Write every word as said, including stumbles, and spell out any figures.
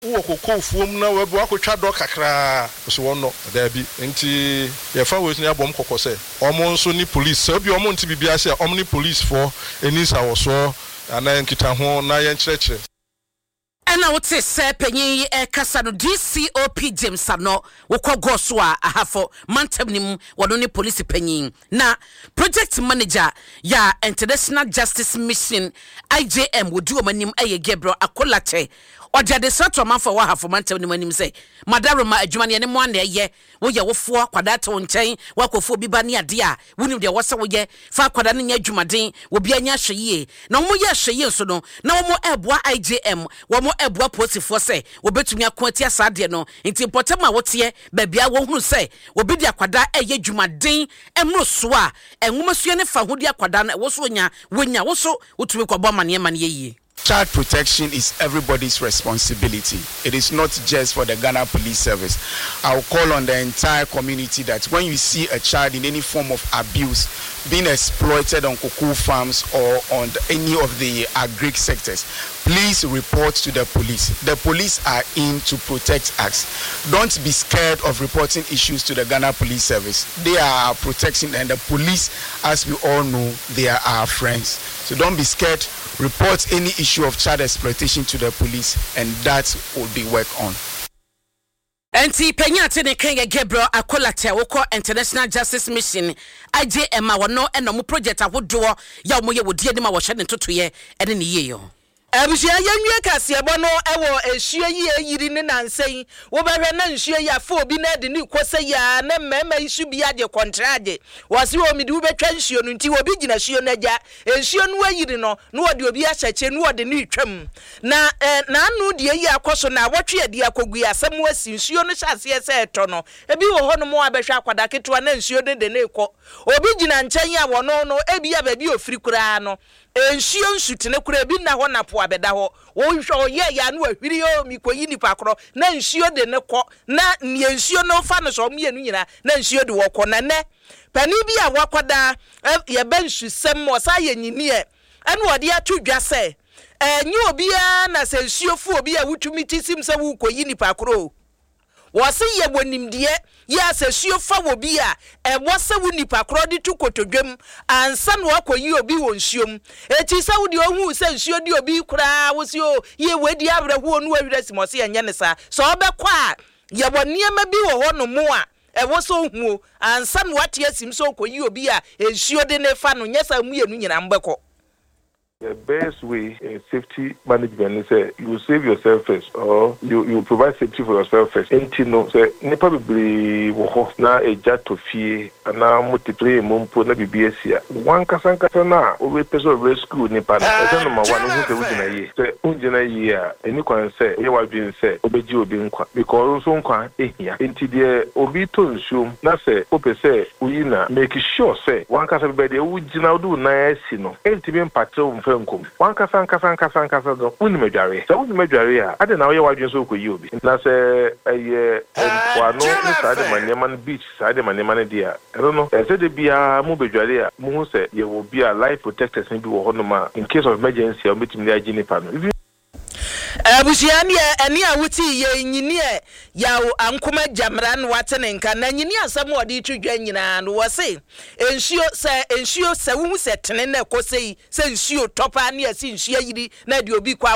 wo kokko fuom na we bo akotwa do kakra so wonno da bi nti ye fa we ni abom kokose omo nso ni police so bi omo nti bibia se omo ni police for enisa wo so ana nkita ho na ye nkyerechire Ena wote se penyin e kasa no D C O P James Ano wokọ go so a ahafo mantam nim wono ne police penyin na project manager ya International Justice Mission I J M wodi o manim eye Gabriel Akolate ojade sato manfo wa hafo mantam nim anim se madaroma adwuma ne mo na eye wo ye wofo kwadata wonchen wakofo bi ba ne ade a wonim de wose wo ye fa kwada ne nya adwumaden wo bia nya hweye na wo ye hweye so no na wo mo eboa I J M wo mo eboa posifo se wo betumi akwati asade no nti potem a wote ba bia wo hunu se wo bi de akwada eye adwumaden emro so a enwumasua ne fa hodi akwada na wo so nya wonya wo so wotumi kwabo mane mane ye. Child protection is everybody's responsibility. It is not just for the Ghana Police Service. I'll call on the entire community that when you see a child in any form of abuse being exploited on cocoa farms or on any of the agri sectors, please report to the police. The police are in to protect us. Don't be scared of reporting issues to the Ghana Police Service. They are our protection, and the police, as we all know, they are our friends. So don't be scared. Report any issue of child exploitation to the police, and that will be worked on. Enti penyate ne kan Gabriel Akolate woko International Justice Mission I J M wono eno mu project ahodo ya mo ye wodi ani ma wo hye ne totoye ene ne ye yo. Abusia yenwie kasebo no ewo ehue yi yiri ne nansen wo behwe na nhue ya fa obi na de ni kwose ya na mema isu bi ade contrade wose o mi de wo betwa nhue no nti obi gina hue no agya ehue no ayiri no no wode obi ahyeche no wode ni twam na na anu de yi akoso na wotwe ade akogu asem wasi nhue no hyase ese eto no ebi wo ho no mo abehwe akwada ketwa na nhue no de ne ekọ obi gina nchen ya wo no no ebi ya ba bi ofiri kura no enhue nsutene kura bi na ho na po abeda ho wo hwe ye ya no ahwiri o mikoyi nipa kro na nhue de ne kọ na ne nhue no fa no so mienu nyina na nhue de wo kọ na ne pani bi a wakwada ye ben husem mo sa ye nyini e ene wode atudwa se enye obi a na se nhue fu obi a wutumi tisim se wo koyi nipa kro wose ye bonimdie ya se hue fa wo bi a e wose wo nipa kro de tu kotodwem ansa no akoyi obi wo nsuom eti se wo de ohu se nhue de obi kura wo si o ye wedi abrahu onu awirasi mo se enye ne sa so obekọ a ye boniema bi wo ho no mo a e wo so hu ansa no ate asim so koyi obi a nhue de ne fa no nyesa mu yenu nyina mbekọ. The best way in safety management is uh, you save yourself first, or you, you provide safety for yourself first. Ain't no say nepa bibli wo na eja to fie na multiply mumpo na bibia sia. One kasa kasa na we person rescue nepa na. Ese number one who say we na ye. Say unje na ye a eni kwan say ye wadwin say obeji obi nkwa because so nkwa ehia. Enti de obi to nsum na say ope say uyi na make sure say one kasa be de ugina do na esi no. Enti be mpatrol one kasa kasa kasa kasa do unimedware so unimedware a ade na wo ye wadwen so koyi obi na se eye kwa no ni sade manyeman beach sade manyeman dia I don't know e se de bia mu bedware a mu hu se ye wo bia life protectors ni bi wo hono ma in case of emergency o betimi dia gini pa no abusiani eni awuti ye nyini e ya ankoma jamra no watene nka na nyini asam odi twedwa nyina no wose ensuo se ensuo se wu se tene na ekosei se ensuo topa na esi ensuo yiri na de obi kwa